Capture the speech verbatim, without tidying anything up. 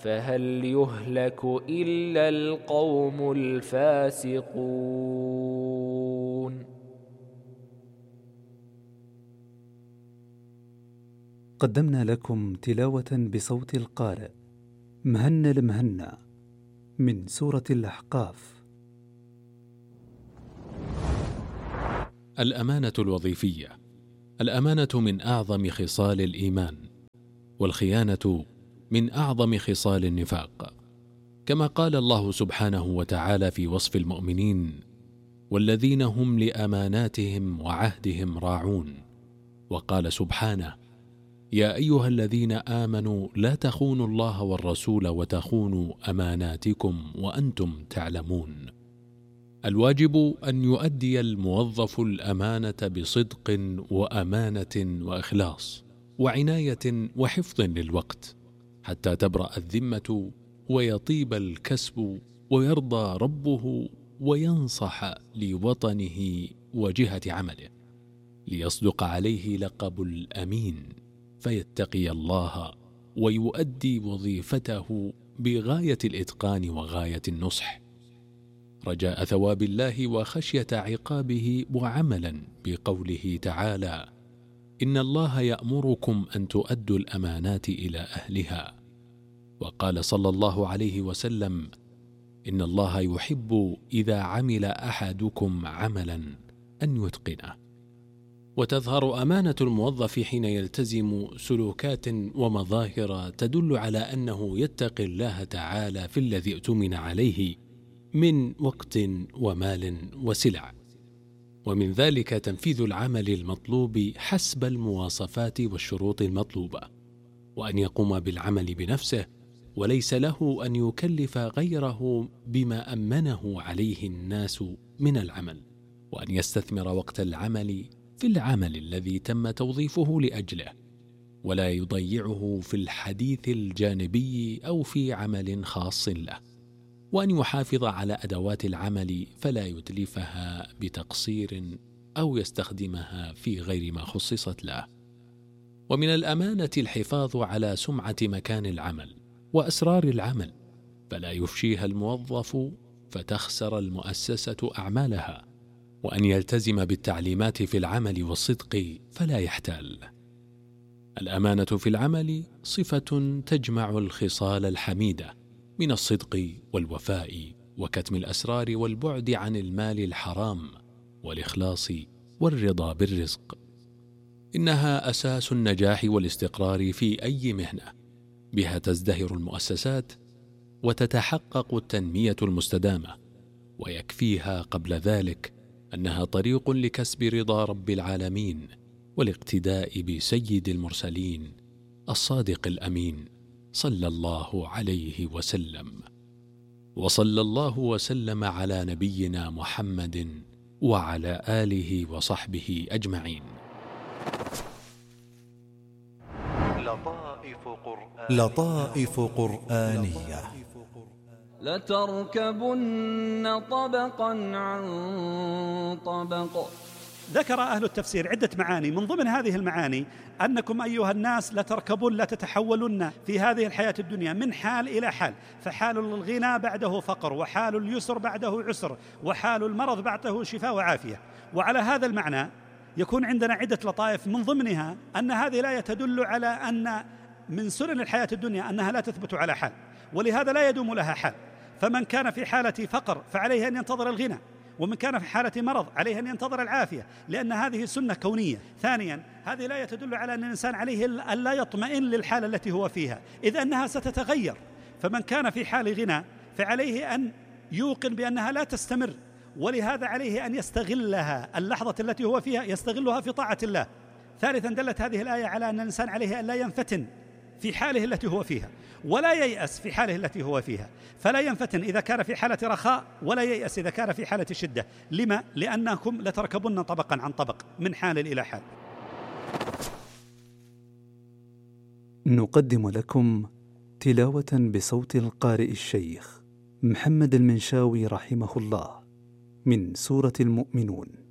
فهل يهلك إلا القوم الفاسقون. قدمنا لكم تلاوة بصوت القارئ مهنا المهنا من سورة الأحقاف. الأمانة الوظيفية. الأمانة من أعظم خصال الإيمان، والخيانة من أعظم خصال النفاق، كما قال الله سبحانه وتعالى في وصف المؤمنين: والذين هم لأماناتهم وعهدهم راعون. وقال سبحانه: يا أيها الذين آمنوا لا تخونوا الله والرسول وتخونوا أماناتكم وأنتم تعلمون. الواجب أن يؤدي الموظف الأمانة بصدق وأمانة وإخلاص وعناية وحفظ للوقت، حتى تبرأ الذمة ويطيب الكسب ويرضى ربه وينصح لوطنه وجهة عمله، ليصدق عليه لقب الأمين، فيتقي الله ويؤدي وظيفته بغاية الإتقان وغاية النصح، رجاء ثواب الله وخشية عقابه، وعملا بقوله تعالى: إن الله يأمركم أن تؤدوا الأمانات إلى أهلها. وقال صلى الله عليه وسلم: إن الله يحب إذا عمل أحدكم عملا أن يتقنه. وتظهر أمانة الموظف حين يلتزم سلوكات ومظاهر تدل على أنه يتقي الله تعالى في الذي اؤتمن عليه من وقت ومال وسلع، ومن ذلك تنفيذ العمل المطلوب حسب المواصفات والشروط المطلوبة، وأن يقوم بالعمل بنفسه وليس له أن يكلف غيره بما أمنه عليه الناس من العمل، وأن يستثمر وقت العمل في العمل الذي تم توظيفه لأجله، ولا يضيعه في الحديث الجانبي أو في عمل خاص له، وأن يحافظ على أدوات العمل فلا يتلفها بتقصير أو يستخدمها في غير ما خصصت له. ومن الأمانة الحفاظ على سمعة مكان العمل وأسرار العمل، فلا يفشيها الموظف فتخسر المؤسسة أعمالها، وأن يلتزم بالتعليمات في العمل والصدق فلا يحتال. الأمانة في العمل صفة تجمع الخصال الحميدة من الصدق والوفاء وكتم الأسرار والبعد عن المال الحرام والإخلاص والرضا بالرزق. إنها أساس النجاح والاستقرار في أي مهنة، بها تزدهر المؤسسات وتتحقق التنمية المستدامة، ويكفيها قبل ذلك أنها طريق لكسب رضا رب العالمين والاقتداء بسيد المرسلين الصادق الأمين صلى الله عليه وسلم. وصلى الله وسلم على نبينا محمد وعلى آله وصحبه أجمعين. لطائف قرآنية, لطائف قرآنية. لتركبن طبقا عن طبق. ذكر أهل التفسير عدة معاني، من ضمن هذه المعاني أنكم أيها الناس لتركبون، لتتحولن في هذه الحياة الدنيا من حال إلى حال، فحال الغنى بعده فقر، وحال اليسر بعده عسر، وحال المرض بعده شفاء وعافية. وعلى هذا المعنى يكون عندنا عدة لطائف، من ضمنها أن هذه الآية تدل على أن من سنن الحياة الدنيا أنها لا تثبت على حال، ولهذا لا يدوم لها حال. فمن كان في حالة فقر فعليه أن ينتظر الغنى، ومن كان في حالة مرض عليه أن ينتظر العافية، لأن هذه سنة كونية. ثانيا، هذه الآية تدل على أن الإنسان عليه أن لا يطمئن للحالة التي هو فيها، إذ أنها ستتغير. فمن كان في حال غنى فعليه أن يوقن بأنها لا تستمر، ولهذا عليه أن يستغلها، اللحظة التي هو فيها يستغلها في طاعة الله. ثالثا، دلت هذه الآية على أن الإنسان عليه أن لا ينفتن في حاله التي هو فيها، ولا ييأس في حاله التي هو فيها، فلا ينفتن إذا كان في حالة رخاء، ولا ييأس إذا كان في حالة شدة. لما؟ لأنكم لتركبن طبقا عن طبق، من حال إلى حال. نقدم لكم تلاوة بصوت القارئ الشيخ محمد المنشاوي رحمه الله من سورة المؤمنون.